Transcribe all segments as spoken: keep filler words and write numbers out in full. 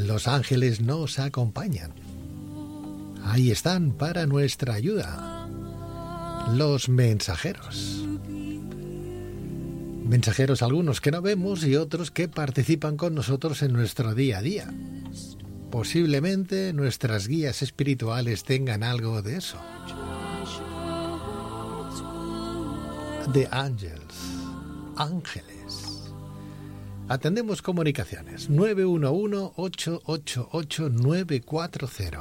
Los ángeles nos acompañan. Ahí están para nuestra ayuda. Los mensajeros. Mensajeros algunos que no vemos y otros que participan con nosotros en nuestro día a día. Posiblemente nuestras guías espirituales tengan algo de eso. The Angels. Ángeles. Atendemos comunicaciones. nueve uno uno, ocho ocho ocho, nueve cuatro cero.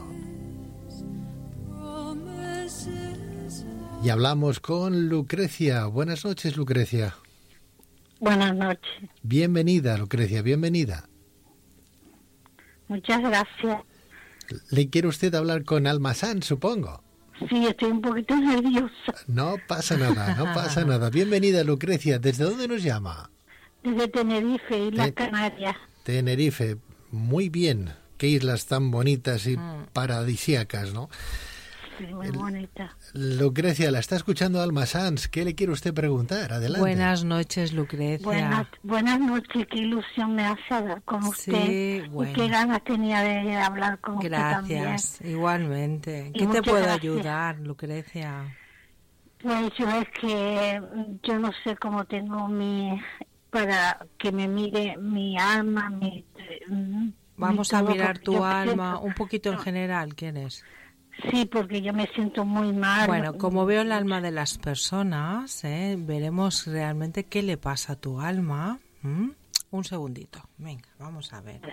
Y hablamos con Lucrecia. Buenas noches, Lucrecia. Buenas noches. Bienvenida, Lucrecia, bienvenida. Muchas gracias. ¿Le quiere usted hablar con Alma Sanz, supongo? Sí, estoy un poquito nerviosa. No pasa nada, no pasa nada. Bienvenida, Lucrecia. ¿Desde dónde nos llama? Desde Tenerife, Islas Canarias. Tenerife, muy bien. Qué islas tan bonitas y mm. paradisíacas, ¿no? Sí, muy bonita. Lucrecia, la está escuchando Alma Sanz. ¿Qué le quiere usted preguntar? Adelante. Buenas noches, Lucrecia. Buenas, buenas noches. Qué ilusión me hace hablar con sí, usted. Bueno. Y qué ganas tenía de hablar con gracias, usted también. Gracias, igualmente. Y ¿Qué te puedo gracias. ayudar, Lucrecia? Pues yo es que yo no sé cómo tengo mi... para que me mire mi alma, mi... Vamos mi a todo, mirar tu alma, siento, un poquito en no. general, ¿quién es? Sí, porque yo me siento muy mal. Bueno, como veo el alma de las personas, ¿eh? Veremos realmente qué le pasa a tu alma. ¿Mm? Un segundito, venga, vamos a ver.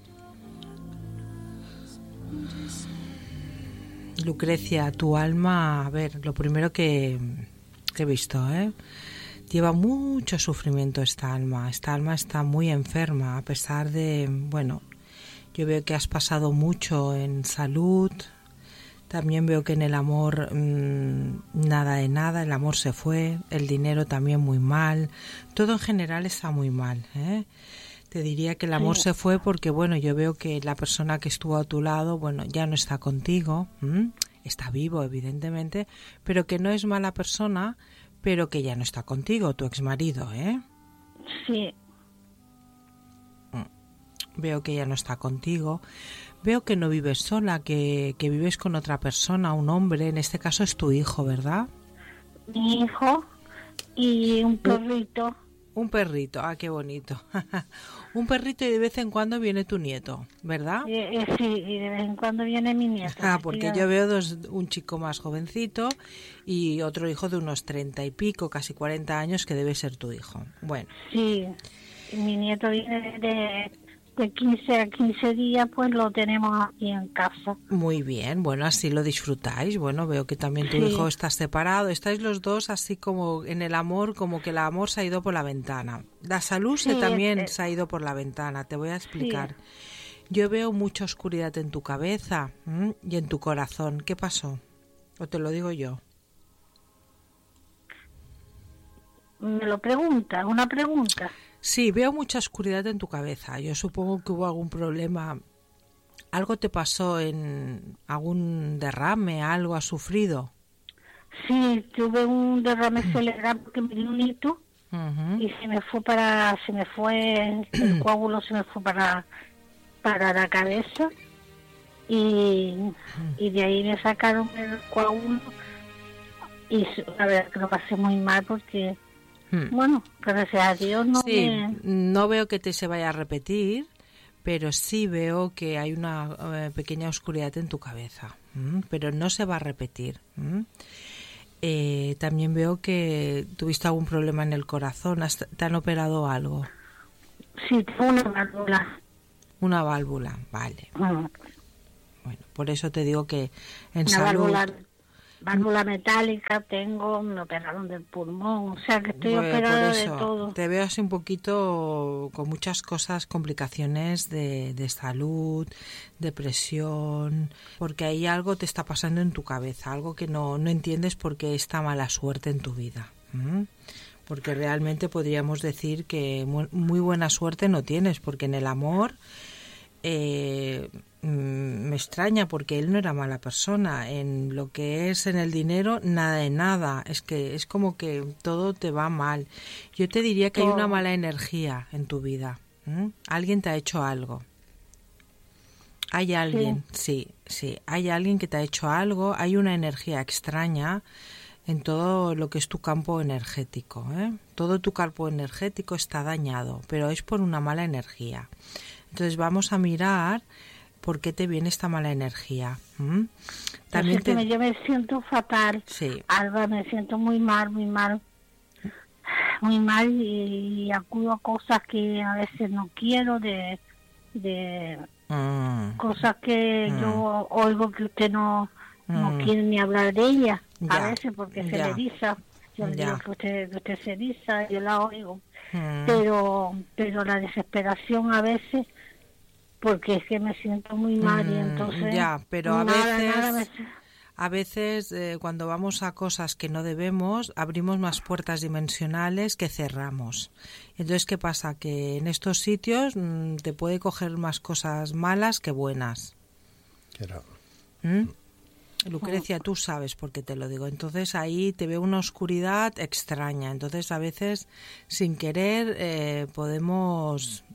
Lucrecia, tu alma, a ver, lo primero que, que he visto, ¿eh? Lleva mucho sufrimiento esta alma. Esta alma está muy enferma, a pesar de, bueno, yo veo que has pasado mucho en salud. También veo que en el amor mmm, nada de nada, el amor se fue, el dinero también muy mal, todo en general está muy mal, ¿eh? Te diría que el amor sí. se fue porque, bueno, yo veo que la persona que estuvo a tu lado, bueno, ya no está contigo, ¿m? Está vivo, evidentemente, pero que no es mala persona, pero que ya no está contigo, tu exmarido, ¿eh? Sí. Veo que ya no está contigo. Veo que no vives sola, que, que vives con otra persona, un hombre. En este caso es tu hijo, ¿verdad? Mi hijo y un perrito. Un, un perrito, ah, qué bonito. Un perrito y de vez en cuando viene tu nieto, ¿verdad? Eh, eh, sí, y de vez en cuando viene mi nieto. Ah, porque yo veo dos, un chico más jovencito y otro hijo de unos treinta y pico, casi cuarenta años, que debe ser tu hijo. Bueno. Sí, mi nieto viene de... de quince a quince días, pues lo tenemos aquí en casa. Muy bien, bueno, así lo disfrutáis. Bueno, veo que también tu sí. hijo está separado. Estáis los dos así como en el amor, como que el amor se ha ido por la ventana. La salud sí, se también es, se ha ido por la ventana, te voy a explicar. Sí. Yo veo mucha oscuridad en tu cabeza ¿m? y en tu corazón. ¿Qué pasó? ¿O te lo digo yo? Me lo pregunta, una pregunta. Sí, veo mucha oscuridad en tu cabeza. Yo supongo que hubo algún problema. ¿Algo te pasó en algún derrame? ¿Algo has sufrido? Sí, tuve un derrame cerebral porque me dio un hito uh-huh. y se me fue para, se me fue, el coágulo se me fue para, para la cabeza y, y de ahí me sacaron el coágulo y la verdad que lo pasé muy mal porque... Bueno, gracias a Dios no sí, me... no veo que te se vaya a repetir, pero sí veo que hay una eh, pequeña oscuridad en tu cabeza, ¿m? Pero no se va a repetir. Eh, también veo que tuviste algún problema en el corazón, ¿te han operado algo? Sí, una válvula. Una válvula, vale. Uh-huh. Bueno, por eso te digo que en una salud... Válvula... válvula metálica tengo, me operaron del pulmón, o sea que estoy bueno, operada por eso, de todo. Te veo así un poquito con muchas cosas, complicaciones de, de salud, depresión, porque ahí algo te está pasando en tu cabeza, algo que no, no entiendes por qué esta mala suerte en tu vida. ¿Mm? Porque realmente podríamos decir que muy, muy buena suerte no tienes, porque en el amor... Eh, me extraña porque él no era mala persona. En lo que es en el dinero, nada de nada. Es que es como que todo te va mal. Yo te diría que hay una mala energía en tu vida. ¿Mm? Alguien te ha hecho algo. Hay alguien, sí. sí, sí, hay alguien que te ha hecho algo, hay una energía extraña en todo lo que es tu campo energético, ¿eh? Todo tu campo energético está dañado, pero es por una mala energía. Entonces vamos a mirar por qué te viene esta mala energía. ¿Mm? También te... me, yo me siento fatal, sí. Alba, me siento muy mal, muy mal, muy mal y, y acudo a cosas que a veces no quiero, de, de mm. cosas que mm. yo oigo que usted no, no mm. quiere ni hablar de ellas. A ya, veces porque se ya. le eriza, yo le digo que usted, que usted se eriza, yo la oigo, mm. pero pero la desesperación a veces, porque es que me siento muy mal mm, y entonces... Ya, pero a nada, veces, nada me... a veces eh, cuando vamos a cosas que no debemos, abrimos más puertas dimensionales que cerramos. Entonces, ¿qué pasa? Que en estos sitios mmm, te puede coger más cosas malas que buenas. Claro. ¿Mm? Lucrecia, tú sabes por qué te lo digo. Entonces ahí te veo una oscuridad extraña. Entonces a veces sin querer eh, podemos...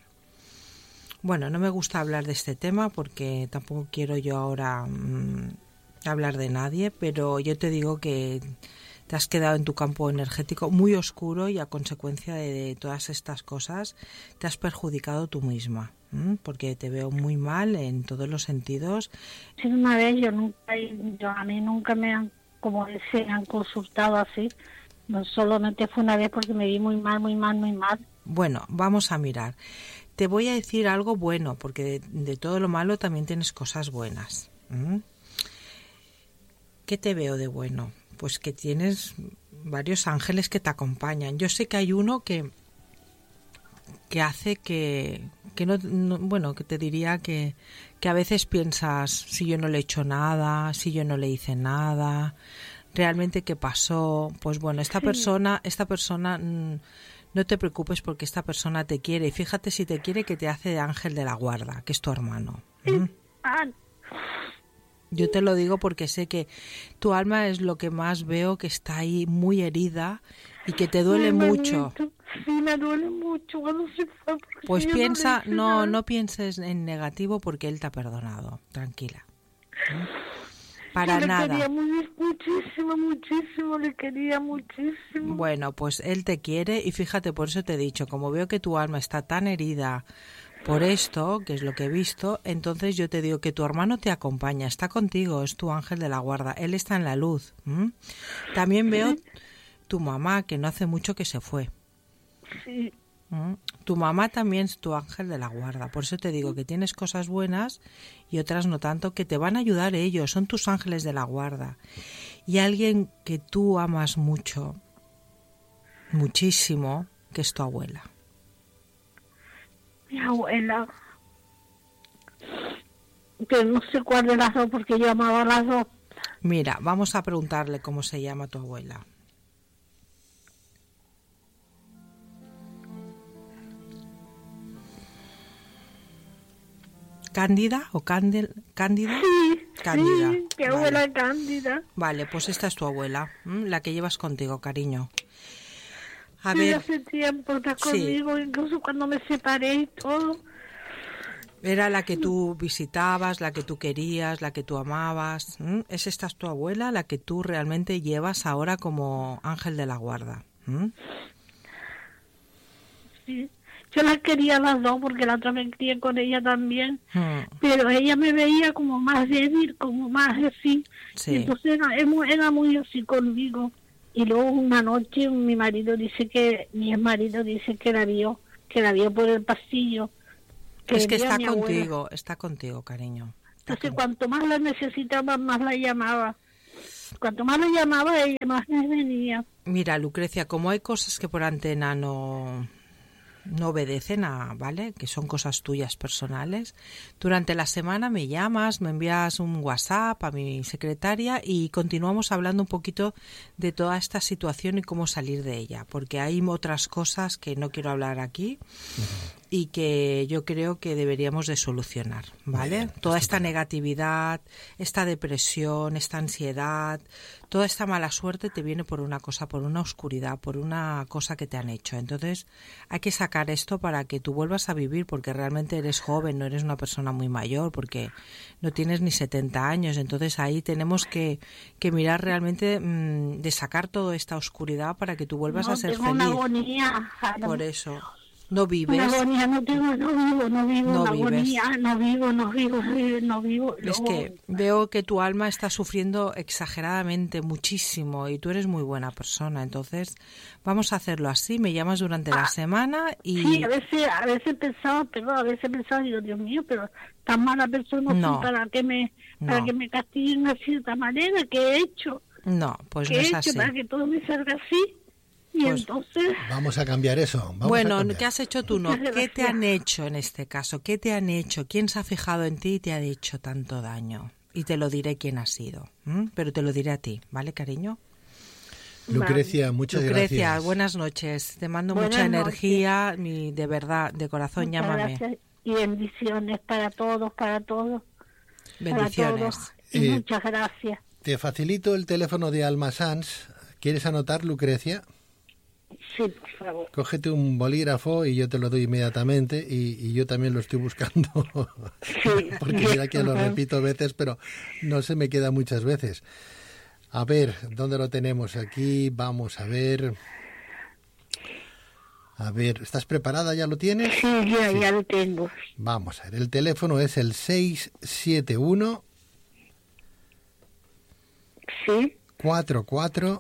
Bueno, no me gusta hablar de este tema porque tampoco quiero yo ahora mmm, hablar de nadie, pero yo te digo que te has quedado en tu campo energético muy oscuro y a consecuencia de, de todas estas cosas te has perjudicado tú misma. Porque te veo muy mal en todos los sentidos. Sí, una vez yo nunca, yo, a mí nunca me han, como se han consultado así, no, solamente fue una vez porque me vi muy mal, muy mal, muy mal. Bueno, vamos a mirar. Te voy a decir algo bueno, porque de, de todo lo malo también tienes cosas buenas. ¿Mm? ¿Qué te veo de bueno? Pues que tienes varios ángeles que te acompañan. Yo sé que hay uno que que hace que, que no, no, bueno, que te diría que, que a veces piensas si yo no le he hecho nada, si yo no le hice nada, realmente qué pasó. Pues bueno, esta sí. persona, esta persona, no te preocupes porque esta persona te quiere y fíjate si te quiere que te hace de ángel de la guarda, que es tu hermano. ¿Mm? Yo te lo digo porque sé que tu alma es lo que más veo que está ahí muy herida y que te duele mucho. Sí, me duele mucho cuando se fue. Pues piensa, no, no, no pienses en negativo porque él te ha perdonado. Tranquila. ¿Eh? Para Yo nada. Le quería muy, muchísimo, muchísimo, le quería muchísimo. Bueno, pues él te quiere y fíjate, por eso te he dicho, como veo que tu alma está tan herida por esto, que es lo que he visto, entonces yo te digo que tu hermano te acompaña, está contigo, es tu ángel de la guarda, él está en la luz. ¿Mm? También veo sí. tu mamá, que no hace mucho que se fue. Sí. ¿Mm? Tu mamá también es tu ángel de la guarda, por eso te digo que tienes cosas buenas y otras no tanto, que te van a ayudar ellos, son tus ángeles de la guarda. Y alguien que tú amas mucho, muchísimo, que es tu abuela. Mi abuela, que no sé cuál de las dos, porque yo amaba a las dos. Mira, vamos a preguntarle cómo se llama tu abuela. ¿Cándida o Cándida? ¿Cándida? Sí, Cándida. Sí, mi abuela vale. Cándida. Vale, pues esta es tu abuela, ¿m? La que llevas contigo, cariño. A sí, ver, hace tiempo está conmigo, sí. Incluso cuando me separé y todo. Era la que tú visitabas, la que tú querías, la que tú amabas. ¿Mm? ¿Es esta es tu abuela, la que tú realmente llevas ahora como ángel de la guarda? ¿Mm? Sí, yo la quería a las dos porque la otra me crié con ella también. ¿Mm? Pero ella me veía como más débil, como más así. Sí. Entonces era, era muy así conmigo. Y luego una noche mi marido dice que, mi marido dice que la vio, que la vio por el pasillo. Que es que está contigo, abuela. Está contigo, cariño. Está Entonces contigo. Cuanto más la necesitaba, más la llamaba. Cuanto más la llamaba, ella más me venía. Mira, Lucrecia, como hay cosas que por antena no... no obedecen a, ¿vale? Que son cosas tuyas personales. Durante la semana me llamas, me envías un WhatsApp a mi secretaria y continuamos hablando un poquito de toda esta situación y cómo salir de ella, porque hay otras cosas que no quiero hablar aquí. Uh-huh. y que yo creo que deberíamos de solucionar, ¿vale? Bien, toda esta negatividad, esta depresión, esta ansiedad, toda esta mala suerte te viene por una cosa, por una oscuridad, por una cosa que te han hecho. Entonces hay que sacar esto para que tú vuelvas a vivir, porque realmente eres joven, no eres una persona muy mayor, porque no tienes ni setenta años. Entonces ahí tenemos que, que mirar realmente mmm, de sacar toda esta oscuridad para que tú vuelvas no, a ser tengo feliz. Una agonía. Por eso. No vives. Una agonía, no tengo, no vivo, no vivo, no una vives. agonía, no vivo, no vivo, no vivo, no vivo. Es no. que veo que tu alma está sufriendo exageradamente muchísimo y tú eres muy buena persona, entonces vamos a hacerlo así, me llamas durante ah, la semana y... Sí, a veces, a veces pensaba, perdón, a veces pensaba, digo, Dios mío, pero tan mala persona no, soy para que me, para no. que me castiguen de cierta manera, que he hecho. No, pues que no he es hecho así. Para que todo me salga así. Y pues, entonces... Vamos a cambiar eso. Vamos bueno, a cambiar. ¿qué has hecho tú? No, ¿qué te han hecho en este caso? ¿Qué te han hecho? ¿Quién se ha fijado en ti y te ha hecho tanto daño? Y te lo diré quién ha sido, ¿m? Pero te lo diré a ti, ¿vale, cariño? Lucrecia, muchas Lucrecia, gracias. buenas noches. Te mando buenas mucha noches. energía, mi, de verdad, de corazón, Muchas llámame. Gracias y bendiciones para todos, para todos. Bendiciones. Para todos. Y Eh, muchas gracias. Te facilito el teléfono de Alma Sans. ¿Quieres anotar, Lucrecia? Sí, por favor. Cógete un bolígrafo y yo te lo doy inmediatamente y, y yo también lo estoy buscando. Sí. Porque mira que lo repito veces, pero no se me queda muchas veces. A ver, ¿dónde lo tenemos? Aquí, vamos a ver. A ver, ¿estás preparada? ¿Ya lo tienes? Sí, ya, sí. ya lo tengo. Vamos a ver, el teléfono es el seis siete uno Sí. cuatro cuatro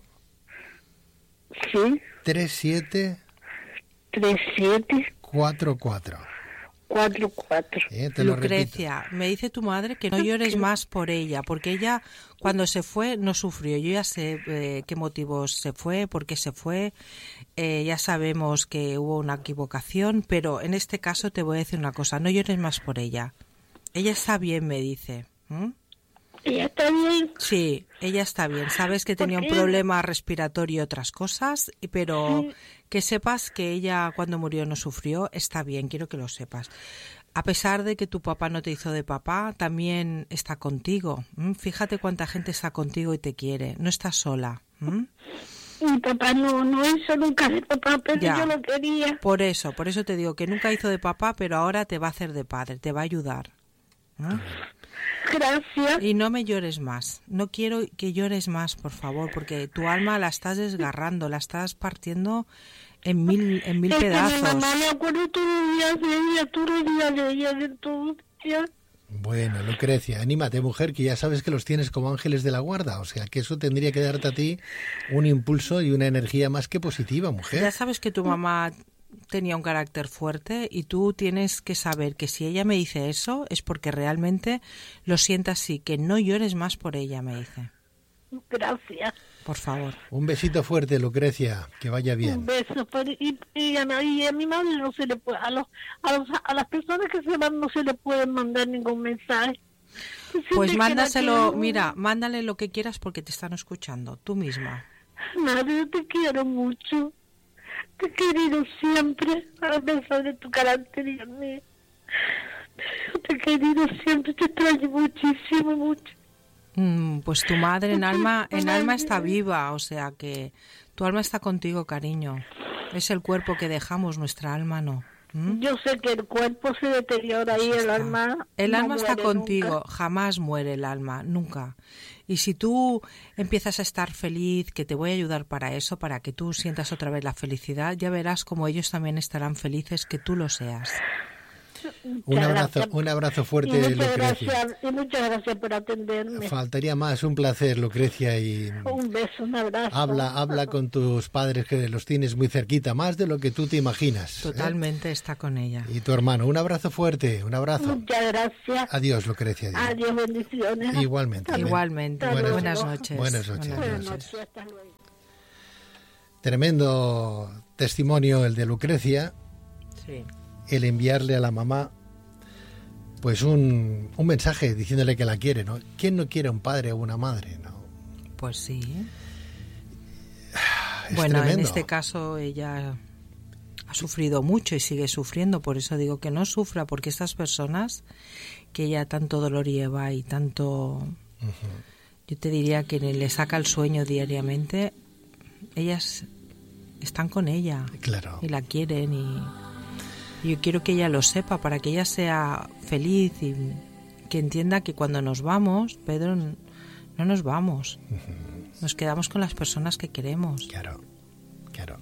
Sí. tres siete tres siete cuatro cuatro. cuatro cuatro. Eh, te lo Lucrecia, repito. me dice tu madre que no llores más por ella, porque ella cuando se fue no sufrió. Yo ya sé eh, qué motivos se fue, por qué se fue, eh, ya sabemos que hubo una equivocación, pero en este caso te voy a decir una cosa, no llores más por ella. Ella está bien, me dice. ¿Mm? ¿Ella está bien? Sí, ella está bien. Sabes que tenía un problema respiratorio y otras cosas, pero sí. Que sepas que ella cuando murió no sufrió, está bien, quiero que lo sepas. A pesar de que tu papá no te hizo de papá, también está contigo. ¿Mm? Fíjate cuánta gente está contigo y te quiere. No estás sola. ¿Mm? Mi papá no, no hizo nunca de papá, pero ya. Yo lo quería. Por eso, por eso te digo que nunca hizo de papá, pero ahora te va a hacer de padre, te va a ayudar. ¿Mm? Gracias. Y no me llores más. No quiero que llores más, por favor, porque tu alma la estás desgarrando, la estás partiendo en mil, en mil es pedazos. Que mi mamá me acuerdo todos los días de ella, todos los días de ella, de todos los días. Bueno, Lucrecia, anímate, mujer, que ya sabes que los tienes como ángeles de la guarda. O sea, que eso tendría que darte a ti un impulso y una energía más que positiva, mujer. Ya sabes que tu mamá tenía un carácter fuerte y tú tienes que saber que si ella me dice eso es porque realmente lo siente así, que no llores más por ella, me dice. Gracias. Por favor. Un besito fuerte, Lucrecia, que vaya bien. Un beso. Pero, y, y, a, y a mi madre no se le puede, a, los, a, los, a las personas que se van no se le puede mandar ningún mensaje. Pues mándaselo, que... mira, mándale lo que quieras porque te están escuchando, tú misma. Madre, yo te quiero mucho. Te he querido siempre, a pesar de tu carácter y a mí. Yo te he querido siempre, te extraño muchísimo, mucho. Mm, pues tu madre en alma, en alma está viva, o sea que tu alma está contigo, cariño. Es el cuerpo que dejamos, nuestra alma no. ¿Mm? Yo sé que el cuerpo se deteriora y el alma. El no alma está contigo, nunca. Jamás muere el alma, nunca. Y si tú empiezas a estar feliz, que te voy a ayudar para eso, para que tú sientas otra vez la felicidad, ya verás como ellos también estarán felices que tú lo seas. Un abrazo, un abrazo fuerte, y muchas Lucrecia. Gracias, y muchas gracias por atenderme. Faltaría más, un placer, Lucrecia. Y un beso, un abrazo. Habla, habla con tus padres, que los tienes muy cerquita, más de lo que tú te imaginas. Totalmente, ¿eh? Está con ella. Y tu hermano, un abrazo fuerte, un abrazo. Muchas gracias. Adiós, Lucrecia. Adiós, adiós bendiciones. Igualmente. Igualmente. Buenas, buenas noches. Buenas noches. Buenas Buenas noches. noches. Hasta luego. Tremendo testimonio el de Lucrecia. Sí. El enviarle a la mamá pues un, un mensaje diciéndole que la quiere, ¿no? ¿Quién no quiere a un padre o una madre, no? Pues sí. Es bueno, tremendo. en este caso ella ha sufrido mucho y sigue sufriendo, por eso digo que no sufra, porque estas personas que ella tanto dolor lleva y tanto, uh-huh. yo te diría que le saca el sueño diariamente, ellas están con ella, claro. y la quieren, y, y yo quiero que ella lo sepa para que ella sea feliz y que entienda que cuando nos vamos, Pedro, no nos vamos, uh-huh. nos quedamos con las personas que queremos. Claro, claro.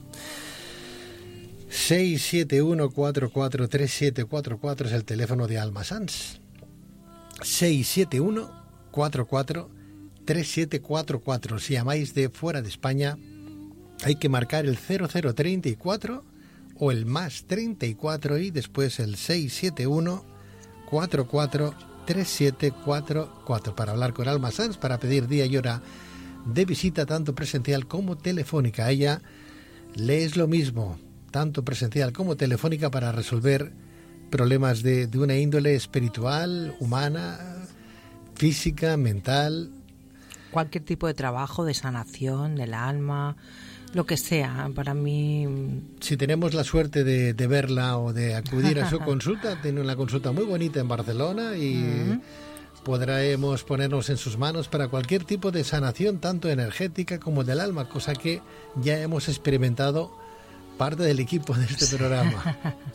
seis siete uno cuatro cuatro tres siete cuatro cuatro es el teléfono de Alma Sans. seis siete uno cuatro cuatro tres siete cuatro cuatro. Si llamáis de fuera de España, hay que marcar el cero cero treinta y cuatro o el más treinta y cuatro y después el seis siete uno cuatro cuatro tres siete cuatro cuatro para hablar con Alma Sans, para pedir día y hora de visita tanto presencial como telefónica. A ella le es lo mismo, tanto presencial como telefónica, para resolver problemas de, de una índole espiritual, humana, física, mental. Cualquier tipo de trabajo, de sanación del alma, lo que sea, para mí... Si tenemos la suerte de, de verla o de acudir a su consulta, tiene una consulta muy bonita en Barcelona y uh-huh. podremos ponernos en sus manos para cualquier tipo de sanación, tanto energética como del alma, cosa que ya hemos experimentado parte del equipo de este programa.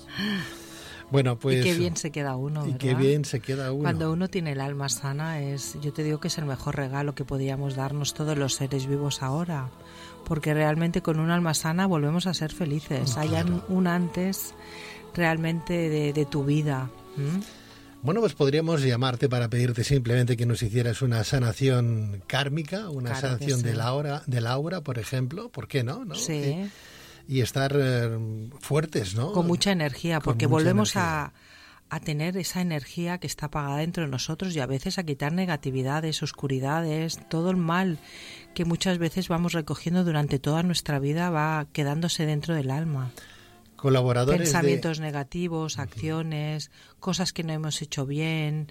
Bueno, pues... Y qué bien se queda uno, ¿verdad? Y qué bien se queda uno. Cuando uno tiene el alma sana, es, yo te digo que es el mejor regalo que podíamos darnos todos los seres vivos ahora. Porque realmente con un alma sana volvemos a ser felices. Claro. Hay un antes realmente de, de tu vida. ¿Mm? Bueno, pues podríamos llamarte para pedirte simplemente que nos hicieras una sanación kármica, una claro sanación sí. de la aura, del aura, por ejemplo. ¿Por qué no? ¿no? Sí. Y, y estar eh, fuertes, ¿no? Con mucha energía, Con porque mucha volvemos energía. a, a tener esa energía que está apagada dentro de nosotros y a veces a quitar negatividades, oscuridades, todo el mal que muchas veces vamos recogiendo durante toda nuestra vida va quedándose dentro del alma. Colaboradores Pensamientos de... negativos, acciones, uh-huh. cosas que no hemos hecho bien,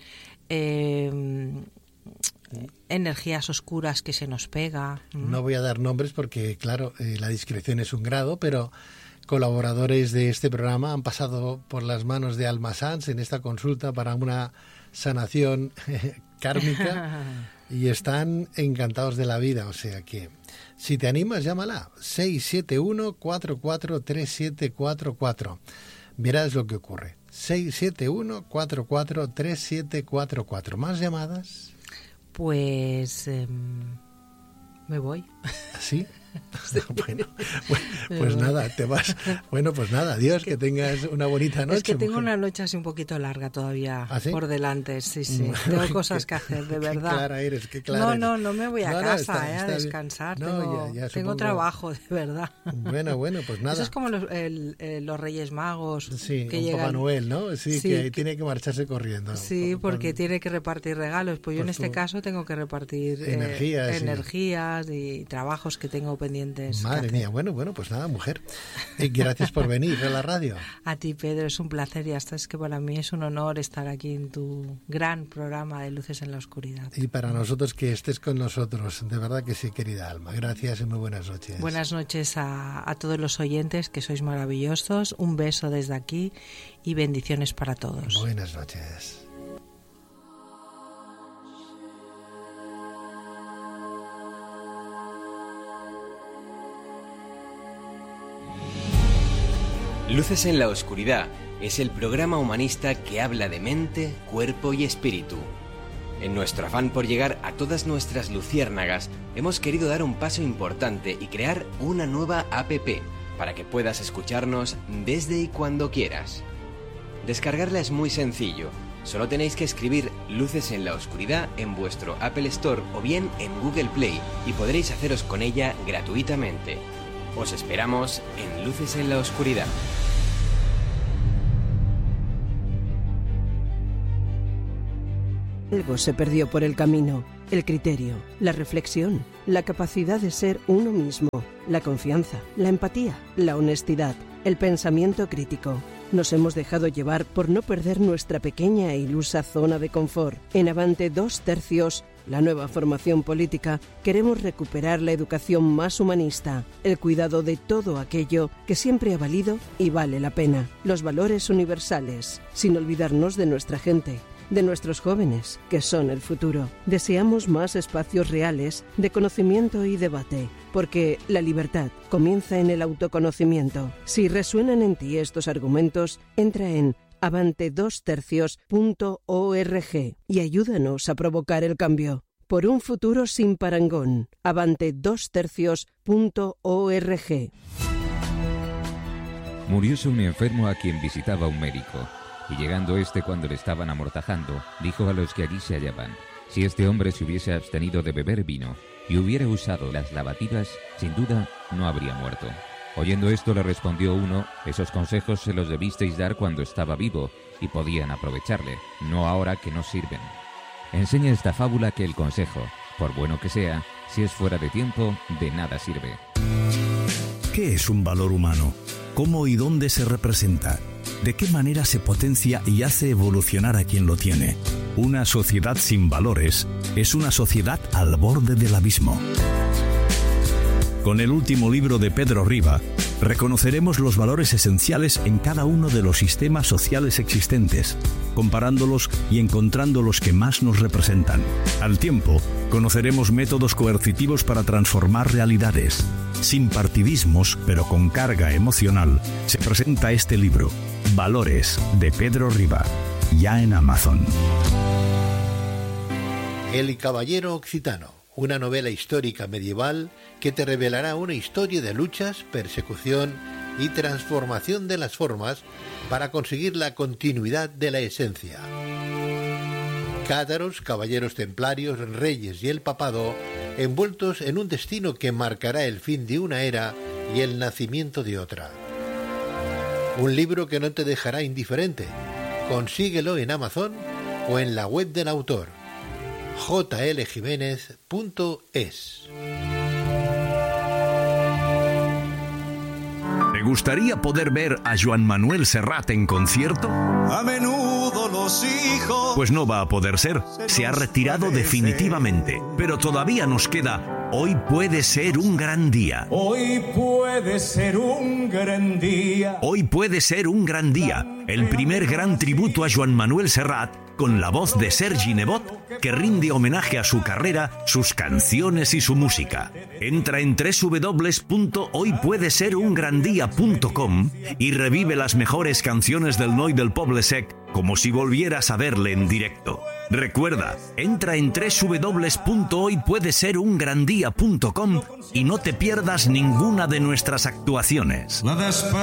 eh, energías oscuras que se nos pega. No voy a dar nombres porque, claro, eh, la discreción es un grado, pero colaboradores de este programa han pasado por las manos de Alma Sans en esta consulta para una sanación kármica y están encantados de la vida. O sea que, si te animas, llámala, seis siete uno cuatro cuatro tres siete cuatro cuatro. Verás lo que ocurre. seis siete uno cuatro cuatro tres siete cuatro cuatro. ¿Más llamadas? Pues eh, me voy. ¿Sí? Sí. Bueno, bueno, pues nada, te vas. Bueno, pues nada, adiós, que, que tengas una bonita noche. Es que tengo mujer. Una noche así un poquito larga todavía ¿Ah, sí? por delante, sí, sí. Tengo cosas que hacer, de verdad. Qué clara eres, qué clara no, eres. no, no me voy a no, casa no, está, eh, está a descansar. No, tengo, ya, ya, tengo supongo... trabajo, de verdad. Bueno, bueno, pues nada. Eso es como los, el, el, los Reyes Magos. Sí, que un llegan... Papá Noel, ¿no? Sí, sí que, que tiene que marcharse corriendo. Sí, con, porque con... tiene que repartir regalos. Pues yo pues en este caso tengo que repartir energías, eh, sí. energías y trabajos que tengo pendientes. Madre mía, bueno, bueno, pues nada, mujer. Y gracias por venir a la radio. A ti, Pedro, es un placer y hasta es que para mí es un honor estar aquí en tu gran programa de Luces en la Oscuridad. Y para nosotros que estés con nosotros, de verdad que sí, querida Alma. Gracias y muy buenas noches. Buenas noches a, a todos los oyentes, que sois maravillosos. Un beso desde aquí y bendiciones para todos. Buenas noches. Luces en la Oscuridad es el programa humanista que habla de mente, cuerpo y espíritu. En nuestro afán por llegar a todas nuestras luciérnagas, hemos querido dar un paso importante y crear una nueva app para que puedas escucharnos desde y cuando quieras. Descargarla es muy sencillo, solo tenéis que escribir Luces en la Oscuridad en vuestro Apple Store o bien en Google Play y podréis haceros con ella gratuitamente. Os esperamos en Luces en la Oscuridad. Algo se perdió por el camino, el criterio, la reflexión, la capacidad de ser uno mismo, la confianza, la empatía, la honestidad, el pensamiento crítico. Nos hemos dejado llevar por no perder nuestra pequeña e ilusa zona de confort. En Avante dos tercios la nueva formación política, queremos recuperar la educación más humanista, el cuidado de todo aquello que siempre ha valido y vale la pena, los valores universales, sin olvidarnos de nuestra gente, de nuestros jóvenes, que son el futuro. Deseamos más espacios reales de conocimiento y debate, porque la libertad comienza en el autoconocimiento. Si resuenan en ti estos argumentos, entra en avante dos tercios punto org y ayúdanos a provocar el cambio. Por un futuro sin parangón. avante dos tercios punto org. Murióse un enfermo a quien visitaba un médico, y llegando éste cuando le estaban amortajando, dijo a los que allí se hallaban: si este hombre se hubiese abstenido de beber vino y hubiera usado las lavativas, sin duda no habría muerto. Oyendo esto le respondió uno: esos consejos se los debisteis dar cuando estaba vivo y podían aprovecharle, no ahora que no sirven. Enseña esta fábula que el consejo, por bueno que sea, si es fuera de tiempo, de nada sirve. ¿Qué es un valor humano? ¿Cómo y dónde se representa? ¿De qué manera se potencia y hace evolucionar a quien lo tiene? Una sociedad sin valores es una sociedad al borde del abismo. Con el último libro de Pedro Riba, reconoceremos los valores esenciales en cada uno de los sistemas sociales existentes, comparándolos y encontrando los que más nos representan. Al tiempo, conoceremos métodos coercitivos para transformar realidades. Sin partidismos, pero con carga emocional, se presenta este libro, Valores, de Pedro Riba, ya en Amazon. El Caballero Occitano, una novela histórica medieval que te revelará una historia de luchas, persecución y transformación de las formas para conseguir la continuidad de la esencia. Cátaros, caballeros templarios, reyes y el papado, envueltos en un destino que marcará el fin de una era y el nacimiento de otra. Un libro que no te dejará indiferente. Consíguelo en Amazon o en la web del autor, j l jiménez punto es. ¿Te gustaría poder ver a Joan Manuel Serrat en concierto? A menudo los hijos... Pues no va a poder ser. Se ha retirado definitivamente. Pero todavía nos queda Hoy puede ser un gran día. Hoy puede ser un gran día. Hoy puede ser un gran día. El primer gran tributo a Joan Manuel Serrat, con la voz de Sergi Nebot, que rinde homenaje a su carrera, sus canciones y su música. Entra en doble u doble u doble u punto hoy puede ser un gran día punto com y revive las mejores canciones del Noi del Poble Sec como si volvieras a verle en directo. Recuerda, entra en doble u doble u doble u punto hoy puede ser un gran día punto com y no te pierdas ninguna de nuestras actuaciones.